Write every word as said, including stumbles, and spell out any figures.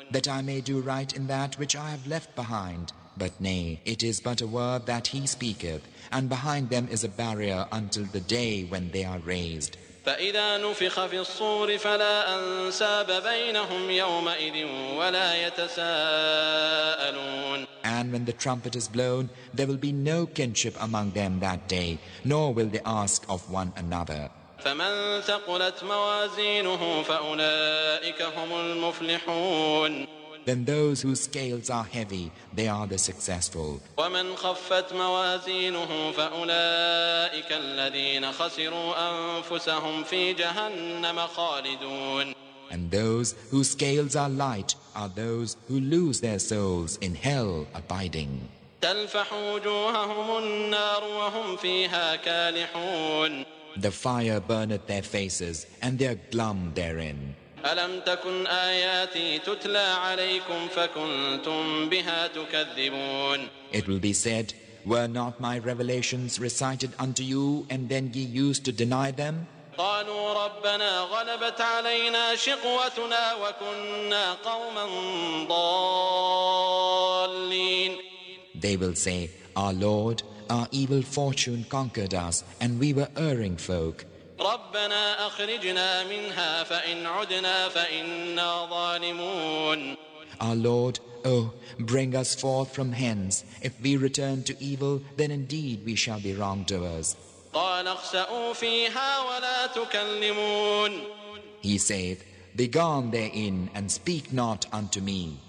that I may do right in that which I have left behind. But nay, it is but a word that he speaketh, and behind them is a barrier until the day when they are raised. فإذا نفخ في الصور فلا أنساب بينهم يومئذ ولا يتساءلون. And when the trumpet is blown, there will be no kinship among them that day, nor will they ask of one another. فمن ثقلت موازينه فأولئك هم المفلحون. Then those whose scales are heavy, they are the successful. ومن خفت موازينه فأولئك الذين خسروا أنفسهم في جهنم خالدون. And those whose scales are light are those who lose their souls in hell abiding. تلفح وجوههم النار وهم فيها كالحون. The fire burneth their faces, and they are glum therein. ألم تكن آياتي تتلى عليكم فكنتم بها تكذبون. It will be said, were not my revelations recited unto you, and then ye used to deny them? قالوا ربنا غلبت علينا شقوتنا وكنا قوما ضالين. They will say, our Lord, our evil fortune conquered us, and we were erring folk. ربنا أخرجنا منها فإن عدنا فإنا ظالمون. Our Lord, oh, bring us forth from hence. If we return to evil, then indeed we shall be wrongdoers. قال اخسئوا فيها ولا تكلمون. He saith, begone therein and speak not unto me.